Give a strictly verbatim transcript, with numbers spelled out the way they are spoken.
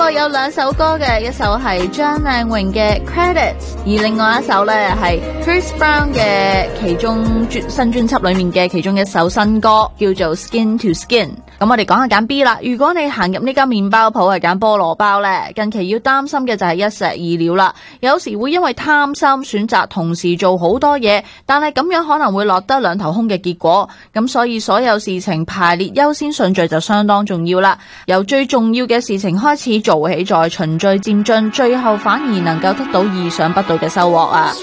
過有兩首歌嘅，一首係張靚穎嘅 Credits， 而另外一首咧係 Chris Brown 嘅其中新專輯裏面嘅其中一首新歌，叫做 Skin to Skin。咁我哋講下揀 B 啦。如果你行入呢間麵包鋪係揀菠蘿包咧，近期要擔心嘅就係一石二鳥啦。有時會因為貪心選擇同時做好多嘢，但係咁樣可能會落得兩頭空嘅結果。咁所以所有事情排列優先順序就相當重要啦。由最重要嘅事情開始做起，再循序漸進，最後反而能夠得到意想不到嘅收穫啊！